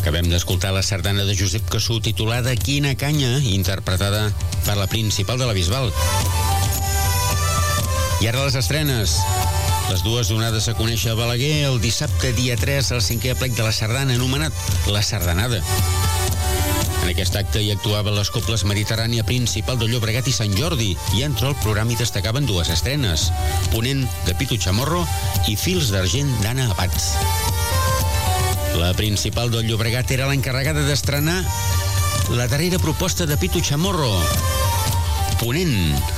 Acabem d'escoltar la sardana de Josep Cassú titulada Quina canya, interpretada per la Principal de la Bisbal. I ara les estrenes. Les dues donades a conèixer a Balaguer el dissabte dia 3 al 5è aplec de la sardana anomenat La Sardanada. En aquest acte hi actuaven les cobles Mediterrània Principal de Llobregat i Sant Jordi, i entre el programa hi destacaven dues estrenes, Ponent de Pitu Chamorro i Fils d'Argent d'Anna Abad. La Principal del Llobregat era l'encarregada d'estrenar la darrera proposta de Pitu Chamorro, Ponent.